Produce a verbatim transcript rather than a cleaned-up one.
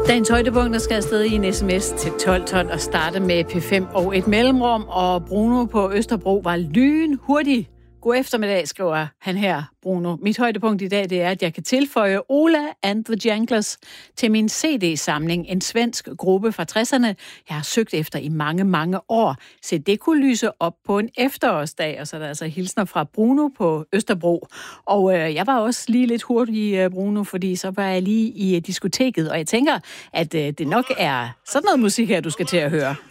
Dagens højdepunkter skal afsted i en sms til tolv tolv og starte med P fem og et mellemrum, og Bruno på Østerbro var lynhurtig. God eftermiddag, skriver han her, Bruno. Mit højdepunkt i dag, det er, at jeg kan tilføje Ola and the Janglers til min C D-samling. En svensk gruppe fra tresserne, jeg har søgt efter i mange, mange år. Så det kunne lyse op på en efterårsdag, og så er der altså hilsner fra Bruno på Østerbro. Og øh, jeg var også lige lidt hurtig, Bruno, fordi så var jeg lige i diskoteket, og jeg tænker, at øh, det nok er sådan noget musik her, du skal til at høre.